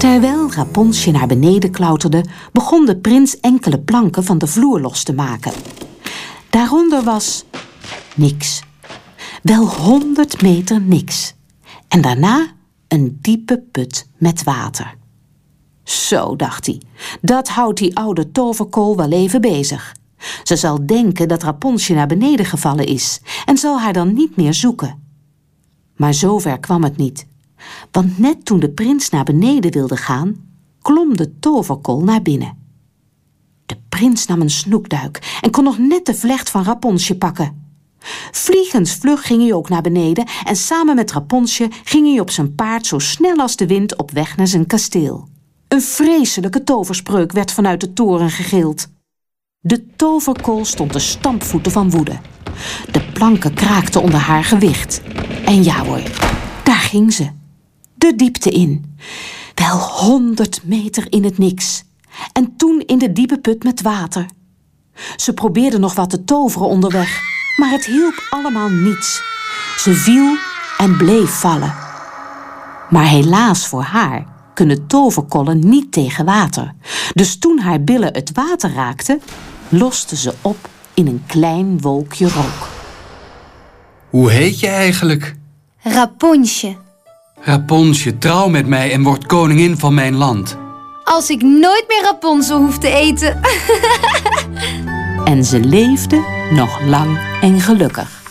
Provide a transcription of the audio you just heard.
Terwijl Rapunzel naar beneden klauterde, begon de prins enkele planken van de vloer los te maken. Daaronder was niks. Wel 100 meter niks. En daarna een diepe put met water. Zo, dacht hij, dat houdt die oude toverkool wel even bezig. Ze zal denken dat Rapunzel naar beneden gevallen is en zal haar dan niet meer zoeken. Maar zover kwam het niet. Want net toen de prins naar beneden wilde gaan, klom de toverkool naar binnen. De prins nam een snoekduik en kon nog net de vlecht van Rapunzel pakken. Vliegensvlug ging hij ook naar beneden en samen met Rapunzel ging hij op zijn paard zo snel als de wind op weg naar zijn kasteel. Een vreselijke toverspreuk werd vanuit de toren gegild. De toverkool stond te stampvoeten van woede. De planken kraakten onder haar gewicht. En ja hoor, daar ging ze. De diepte in. Wel 100 meter in het niks. En toen in de diepe put met water. Ze probeerde nog wat te toveren onderweg, maar het hielp allemaal niets. Ze viel en bleef vallen. Maar helaas voor haar kunnen toverkollen niet tegen water. Dus toen haar billen het water raakten, loste ze op in een klein wolkje rook. Hoe heet je eigenlijk? Rapunzel. Rapunzel, trouw met mij en word koningin van mijn land. Als ik nooit meer Rapunzel hoef te eten. En ze leefde nog lang en gelukkig.